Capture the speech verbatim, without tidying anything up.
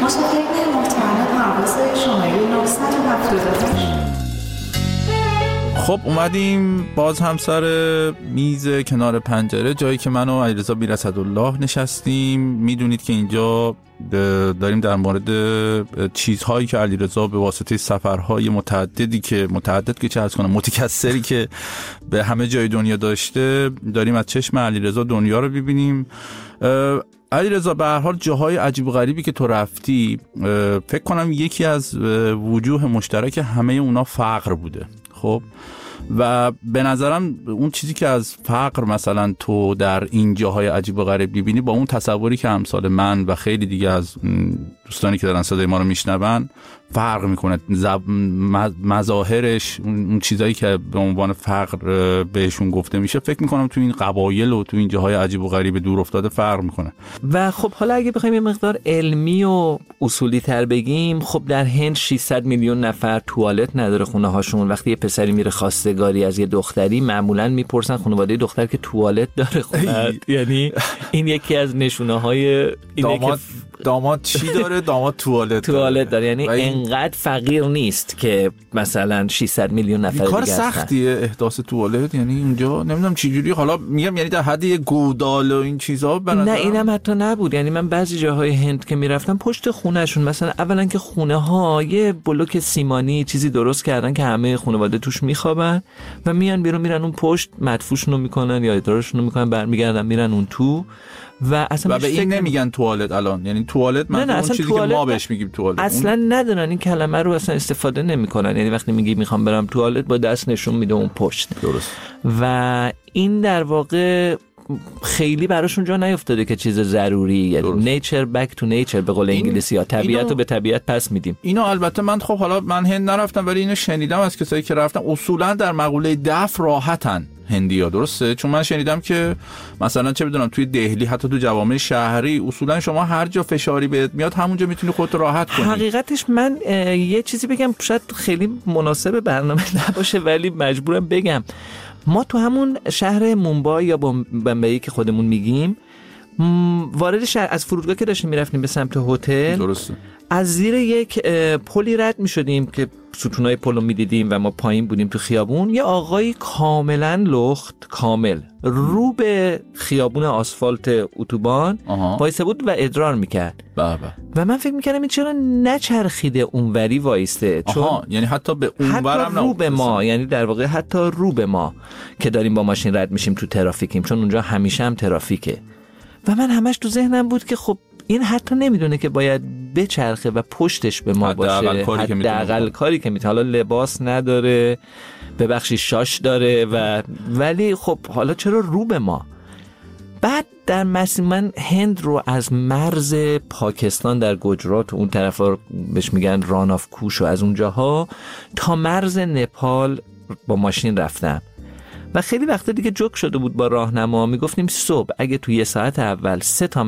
متشکرم محترم پرواز شماره نهصد و هفتاد و هشت. خب اومدیم باز هم سر میز کنار پنجره، جایی که من و علیرضا بیرصدالله نشستیم. میدونید که اینجا داریم در مورد چیزهایی که علیرضا به واسطه سفرهای متعددی که متعدد که چه عرض کنم متکثری که به همه جای دنیا داشته، داریم از چشم علیرضا دنیا رو ببینیم. علیرضا به هر حال جاهای عجیب و غریبی که تو رفتی، فکر کنم یکی از وجوه مشترک همه اونا فقر بوده. خب و به نظرم اون چیزی که از فقر مثلا تو در این جاهای عجیب و غریب می‌بینی با اون تصوری که امثال من و خیلی دیگه از دوستانی که دارن صدای ما رو میشنون فرق میکنه. مظاهرش، اون چیزایی که به عنوان فقر بهشون گفته میشه، فکر میکنم تو این قبایل و تو این جاهای عجیب و غریب دور افتاده فرق میکنه. و خب حالا اگه بخوایم یه مقدار علمی و اصولی تر بگیم، خب در هند ششصد میلیون نفر توالت نداره خونه هاشون. وقتی یه پسری میره خواستگاری از یه دختری، معمولا میپرسن خانواده دختر که توالت داره خونه. یعنی این یکی از نشونه های اینه که داماد چی داره؟ داماد توالت توالت داره. یعنی انقدر فقیر نیست که مثلا ششصد میلیون نفر دیگه هستن. کار سختیه احداث توالت، یعنی اونجا نمیدونم چه جوری، حالا میگم یعنی در حد گودال و این چیزا بنظرم. نه اینم حتی نبود. یعنی من بعضی جاهای هند که میرفتم پشت خونهشون، مثلا اولا که خونه ها یه بلوک سیمانی چیزی درست کردن که همه خانواده توش میخوابن و میان بیرون، میرن اون پشت مدفوشونو میکنن یا ادارشونو میکنن، برمیگردن میرن اون تو. و اصلا و به این نمیگن توالت الان، یعنی توالت من اون چیزی که ما بهش میگیم توالت اصلا اون... ندارن این کلمه رو اصلا استفاده نمیکنن. یعنی وقتی میگی میخوام برم توالت با دست نشون میده اون پشت. درست. و این در واقع خیلی براشون جا نیفتاده که چیز ضروری، یعنی نیچر بک تو نیچر به قول انگلیسی ها، طبیعت رو به طبیعت پس میدیم. اینو البته من خب حالا من هند نرفتم ولی اینو شنیدم از کسایی که رفتن، اصولا در مقوله دفع راحتن هندی‌ها. درسته؟ چون من شنیدم که مثلا چه بدونم توی دهلی، حتی تو جوامع شهری، اصولا شما هر جا فشاری بهت میاد همونجا میتونی خودت راحت کنی. حقیقتش من یه چیزی بگم، شاید خیلی مناسب برنامه نباشه ولی مجبورم بگم. ما تو همون شهر مومبای یا بمبئی که خودمون میگیم، وارد شهر از فرودگاه که داشتیم میرفتیم به سمت هتل، درسته، از زیر یک پلی رد میشدیم که ستونای پلو میدیدیم و ما پایین بودیم تو خیابون. یه آقایی کاملا لخت، کامل رو به خیابون آسفالت اتوبان وایسه بود و ادرار میکرد. بابا. و من فکر میکردم این چرا نچرخیده اونوری وایسته، چون یعنی حتی به اونورم رو به ما، یعنی در واقع حتی رو به ما که داریم با ماشین رد میشیم تو ترافیکیم، چون اونجا همیشه هم ترافیکه. و من همش تو ذهنم بود که خب این حتی نمیدونه که باید بچرخه و پشتش به ما باشه. حداقل کاری که میتونه. حالا لباس نداره، ببخشی شاش داره و ولی خب حالا چرا رو به ما؟ بعد در مسیر من هند رو از مرز پاکستان در گجرات و اون طرفا بهش میگن ران آف کوش و از اونجاها تا مرز نپال با ماشین رفتم و خیلی وقتا دیگه جوک شده بود با راهنما، میگفتیم صبح اگه تو یه ساعت اول سه تا